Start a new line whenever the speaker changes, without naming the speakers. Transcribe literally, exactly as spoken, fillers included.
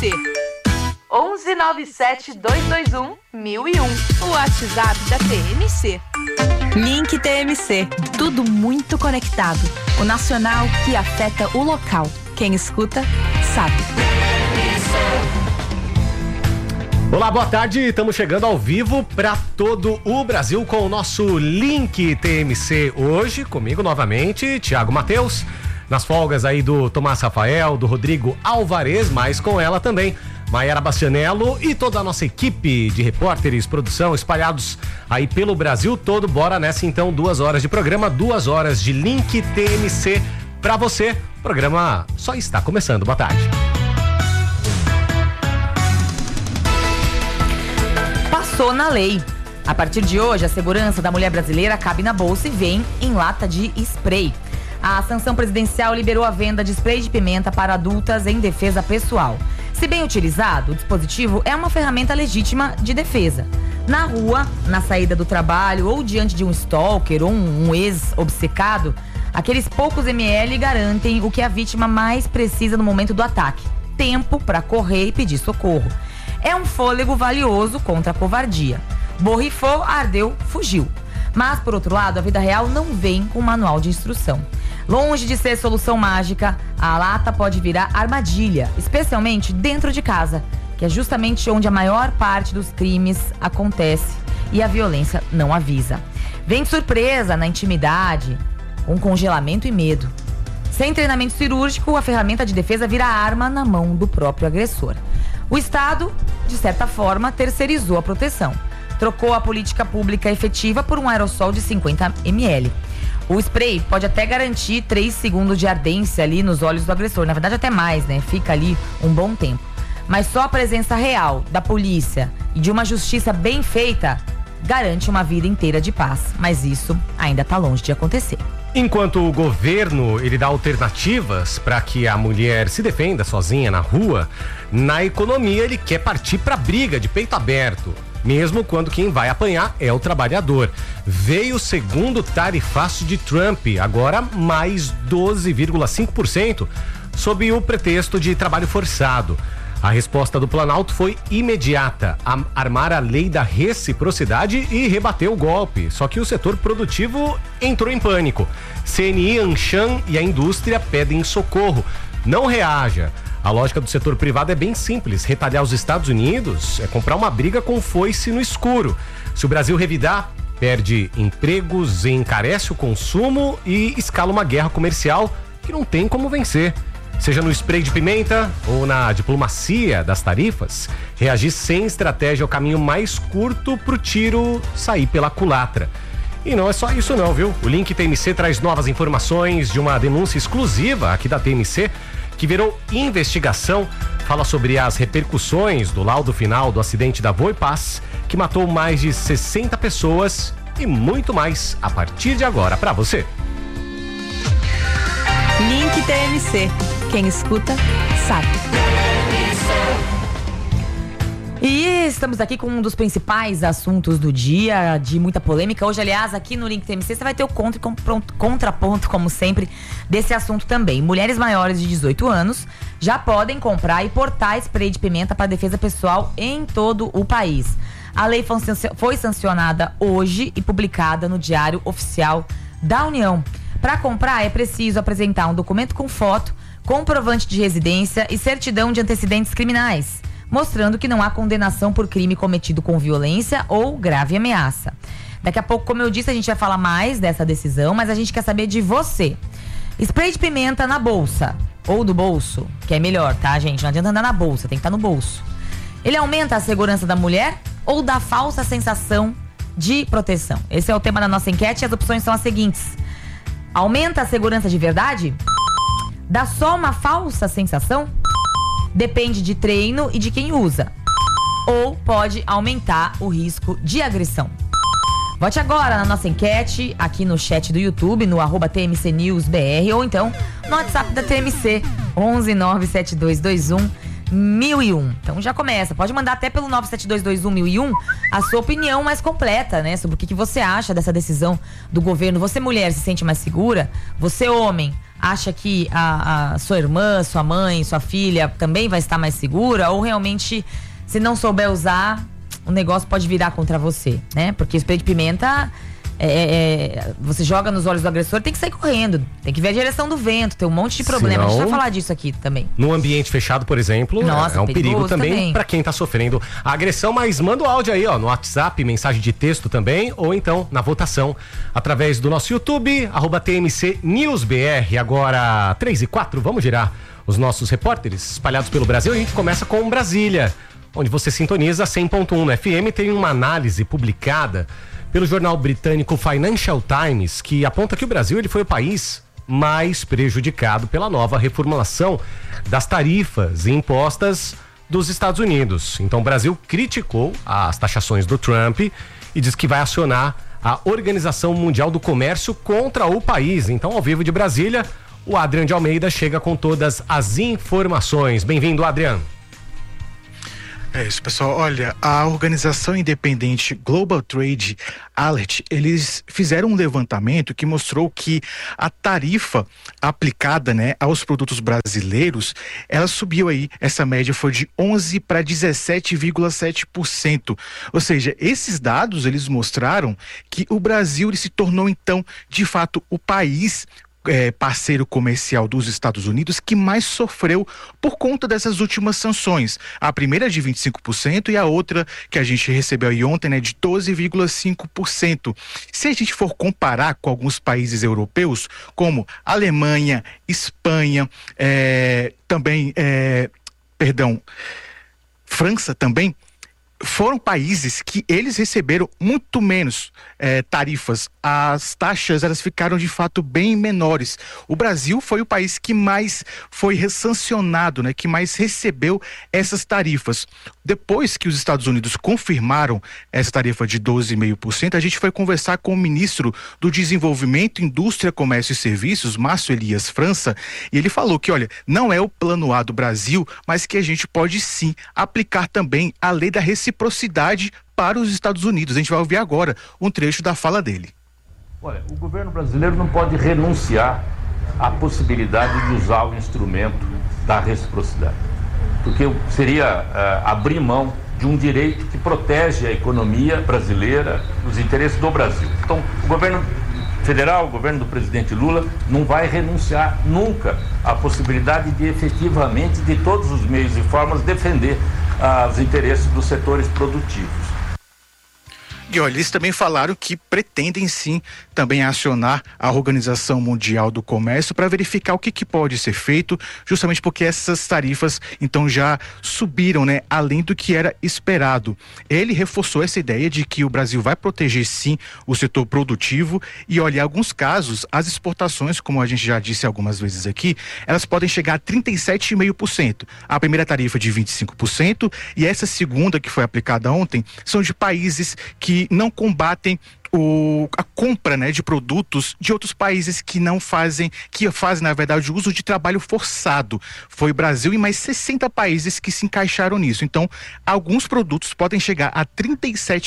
C. onze nove sete dois dois um mil e um. O WhatsApp da T M C.
Link T M C. Tudo muito conectado. O nacional que afeta o local. Quem escuta, sabe.
Olá, boa tarde. Estamos chegando ao vivo para todo o Brasil com o nosso Link T M C. Hoje, comigo novamente, Thiago Matheus. Nas folgas aí do Tomás Rafael, do Rodrigo Alvarez, mas com ela também, Maiara Bastianello e toda a nossa equipe de repórteres, produção, espalhados aí pelo Brasil todo. Bora nessa então, duas horas de programa, duas horas de Link T M C pra você. O programa só está começando. Boa tarde.
Passou na lei. A partir de hoje, a segurança da mulher brasileira cabe na bolsa e vem em lata de spray. A sanção presidencial liberou a venda de spray de pimenta para adultas em defesa pessoal. Se bem utilizado, o dispositivo é uma ferramenta legítima de defesa. Na rua, na saída do trabalho ou diante de um stalker ou um, um ex-obcecado, aqueles poucos ml garantem o que a vítima mais precisa no momento do ataque: tempo para correr e pedir socorro. É um fôlego valioso contra a covardia. Borrifou, ardeu, fugiu. Mas, por outro lado, a vida real não vem com manual de instrução. Longe de ser solução mágica, a lata pode virar armadilha, especialmente dentro de casa, que é justamente onde a maior parte dos crimes acontece e a violência não avisa. Vem de surpresa, na intimidade, com congelamento e medo. Sem treinamento cirúrgico, a ferramenta de defesa vira arma na mão do próprio agressor. O Estado, de certa forma, terceirizou a proteção. Trocou a política pública efetiva por um aerossol de cinquenta mililitros. O spray pode até garantir três segundos de ardência ali nos olhos do agressor. Na verdade, até mais, né? Fica ali um bom tempo. Mas só a presença real da polícia e de uma justiça bem feita garante uma vida inteira de paz. Mas isso ainda está longe de acontecer.
Enquanto o governo ele dá alternativas para que a mulher se defenda sozinha na rua, na economia ele quer partir para briga de peito aberto. Mesmo quando quem vai apanhar é o trabalhador. Veio o segundo tarifaço de Trump, agora mais doze vírgula cinco por cento, sob o pretexto de trabalho forçado. A resposta do Planalto foi imediata: a armar a lei da reciprocidade e rebater o golpe. Só que o setor produtivo entrou em pânico. C N I, Anshan e a indústria pedem socorro. Não reaja. A lógica do setor privado é bem simples: retalhar os Estados Unidos é comprar uma briga com foice no escuro. Se o Brasil revidar, perde empregos, encarece o consumo e escala uma guerra comercial que não tem como vencer. Seja no spray de pimenta ou na diplomacia das tarifas, reagir sem estratégia é o caminho mais curto pro tiro sair pela culatra. E não é só isso não, viu? O Link T M C traz novas informações de uma denúncia exclusiva aqui da T M C, que virou investigação. Fala sobre as repercussões do laudo final do acidente da Voipaz, que matou mais de sessenta pessoas, e muito mais a partir de agora para você.
Link T M C. Quem escuta, sabe.
E estamos aqui com um dos principais assuntos do dia, de muita polêmica. Hoje, aliás, aqui no Link T M C, você vai ter o contra, contraponto, como sempre, desse assunto também. Mulheres maiores de dezoito anos já podem comprar e portar spray de pimenta para defesa pessoal em todo o país. A lei foi sancionada hoje e publicada no Diário Oficial da União. Para comprar, é preciso apresentar um documento com foto, comprovante de residência e certidão de antecedentes criminais, mostrando que não há condenação por crime cometido com violência ou grave ameaça. Daqui a pouco, como eu disse, a gente vai falar mais dessa decisão, mas a gente quer saber de você. Spray de pimenta na bolsa ou do bolso, que é melhor, tá, gente? Não adianta andar na bolsa, tem que estar no bolso. Ele aumenta a segurança da mulher ou dá falsa sensação de proteção? Esse é o tema da nossa enquete e as opções são as seguintes: aumenta a segurança de verdade? Dá só uma falsa sensação? Depende de treino e de quem usa. Ou pode aumentar o risco de agressão? Vote agora na nossa enquete, aqui no chat do YouTube, no arroba T M C News B R, ou então no WhatsApp da T M C, onze nove sete dois dois um mil e um. Então já começa, pode mandar até pelo nove sete dois dois um mil e um a sua opinião mais completa, né? Sobre o que, que você acha dessa decisão do governo. Você, mulher, se sente mais segura? Você, homem, acha que a, a sua irmã, sua mãe, sua filha também vai estar mais segura? Ou realmente, se não souber usar, o negócio pode virar contra você, né? Porque spray de pimenta, é, é, você joga nos olhos do agressor, tem que sair correndo, tem que ver a direção do vento, tem um monte de problema. Senão, a gente vai falar disso aqui também.
No ambiente fechado, por exemplo, Nossa, é um perigo também, também. para quem tá sofrendo a agressão. Mas manda o áudio aí, ó, no WhatsApp, mensagem de texto também, ou então na votação através do nosso YouTube, arroba T M C News B R. Agora, três e quatro, vamos girar os nossos repórteres espalhados pelo Brasil. A gente começa com Brasília, onde você sintoniza cem ponto um no F M. Tem uma análise publicada pelo jornal britânico Financial Times, que aponta que o Brasil ele foi o país mais prejudicado pela nova reformulação das tarifas impostas dos Estados Unidos. Então o Brasil criticou as taxações do Trump e diz que vai acionar a Organização Mundial do Comércio contra o país. Então, ao vivo de Brasília, o Adrian de Almeida chega com todas as informações. Bem-vindo, Adrian.
É isso, pessoal. Olha, a organização independente Global Trade Alert, eles fizeram um levantamento que mostrou que a tarifa aplicada, né, aos produtos brasileiros, ela subiu aí, essa média foi de onze para dezessete vírgula sete por cento. Ou seja, esses dados, eles mostraram que o Brasil ele se tornou, então, de fato, o país É, parceiro comercial dos Estados Unidos que mais sofreu por conta dessas últimas sanções. A primeira de vinte e cinco por cento e a outra que a gente recebeu aí ontem, né, de doze vírgula cinco por cento. Se a gente for comparar com alguns países europeus, como Alemanha, Espanha, é, também, é, perdão, França também, foram países que eles receberam muito menos é, tarifas. As taxas, elas ficaram de fato bem menores. O Brasil foi o país que mais foi sancionado, né, que mais recebeu essas tarifas. Depois que os Estados Unidos confirmaram essa tarifa de doze vírgula cinco por cento, a gente foi conversar com o ministro do Desenvolvimento, Indústria, Comércio e Serviços, Márcio Elias França, e ele falou que, olha, não é o plano A do Brasil, mas que a gente pode sim aplicar também a lei da reciprocidade para os Estados Unidos. A gente vai ouvir agora um trecho da fala dele.
Olha, o governo brasileiro não pode renunciar à possibilidade de usar o instrumento da reciprocidade, porque seria uh, abrir mão de um direito que protege a economia brasileira, os interesses do Brasil. Então, o governo federal, o governo do presidente Lula, não vai renunciar nunca à possibilidade de efetivamente, de todos os meios e formas, defender uh, os interesses dos setores produtivos.
E olha, eles também falaram que pretendem sim também acionar a Organização Mundial do Comércio para verificar o que, que pode ser feito, justamente porque essas tarifas então já subiram, né, além do que era esperado. Ele reforçou essa ideia de que o Brasil vai proteger sim o setor produtivo e olha, em alguns casos as exportações, como a gente já disse algumas vezes aqui, elas podem chegar a trinta e sete vírgula cinco por cento. A primeira tarifa de vinte e cinco por cento e essa segunda que foi aplicada ontem são de países que não combatem o, a compra, né, de produtos de outros países que não fazem, que fazem na verdade o uso de trabalho forçado. Foi o Brasil e mais sessenta países que se encaixaram nisso. Então, alguns produtos podem chegar a trinta e sete